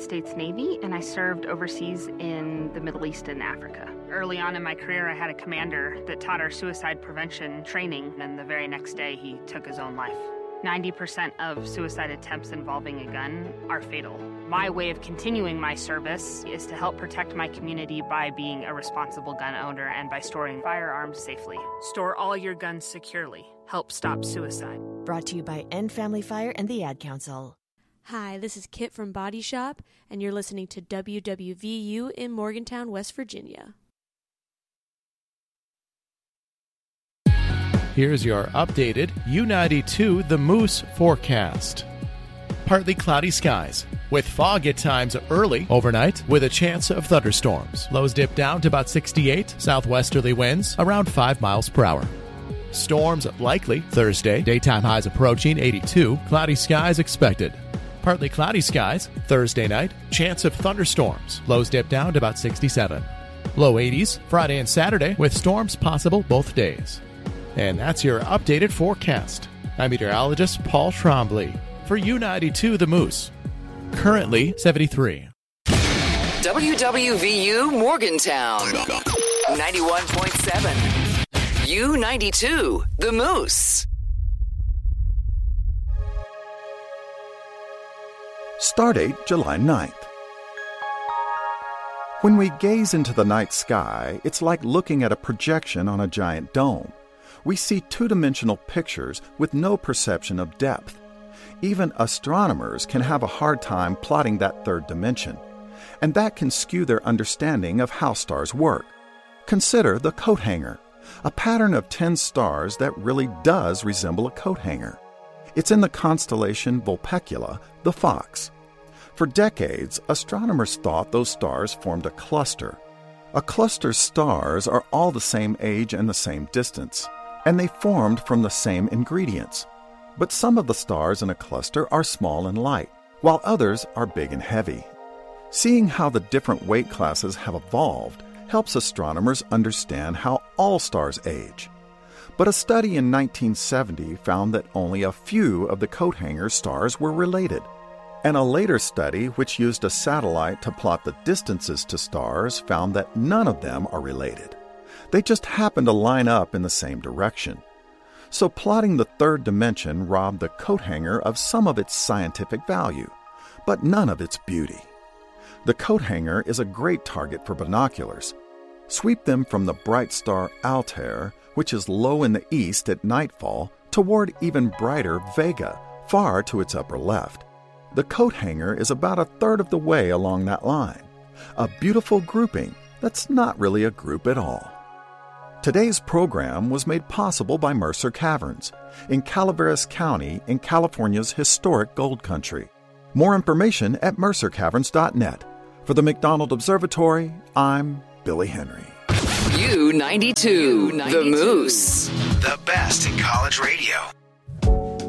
States Navy, and I served overseas in the Middle East and Africa. Early on in my career, I had a commander that taught our suicide prevention training, and the very next day, he took his own life. 90% of suicide attempts involving a gun are fatal. My way of continuing my service is to help protect my community by being a responsible gun owner and by storing firearms safely. Store all your guns securely. Help stop suicide. Brought to you by End Family Fire and the Ad Council. Hi, this is Kit from Body Shop, and you're listening to WWVU in Morgantown, West Virginia. Here's your updated U92 The Moose forecast. Partly cloudy skies, with fog at times early overnight, with a chance of thunderstorms. Lows dip down to about 68, southwesterly winds around 5 miles per hour. Storms likely Thursday, daytime highs approaching 82, cloudy skies expected. Partly cloudy skies Thursday night, chance of thunderstorms. Lows dip down to about 67. Low 80s Friday and Saturday, with storms possible both days. And that's your updated forecast. I'm meteorologist Paul Trombley for U92 The Moose. Currently 73. WWVU Morgantown 91.7. U92 The Moose. Stardate July 9th. When we gaze into the night sky, it's like looking at a projection on a giant dome. We see two-dimensional pictures with no perception of depth. Even astronomers can have a hard time plotting that third dimension, and that can skew their understanding of how stars work. Consider the coat hanger, a pattern of 10 stars that really does resemble a coat hanger. It's in the constellation Vulpecula, the fox. For decades, astronomers thought those stars formed a cluster. A cluster's stars are all the same age and the same distance, and they formed from the same ingredients. But some of the stars in a cluster are small and light, while others are big and heavy. Seeing how the different weight classes have evolved helps astronomers understand how all stars age. But a study in 1970 found that only a few of the coat hanger stars were related. And a later study, which used a satellite to plot the distances to stars, found that none of them are related. They just happen to line up in the same direction. So plotting the third dimension robbed the coat hanger of some of its scientific value, but none of its beauty. The coat hanger is a great target for binoculars. Sweep them from the bright star Altair, which is low in the east at nightfall, toward even brighter Vega, far to its upper left. The coat hanger is about a third of the way along that line. A beautiful grouping that's not really a group at all. Today's program was made possible by Mercer Caverns in Calaveras County in California's historic gold country. More information at mercercaverns.net. For the McDonald Observatory, I'm Billy Henry. U92 The Moose. The best in college radio.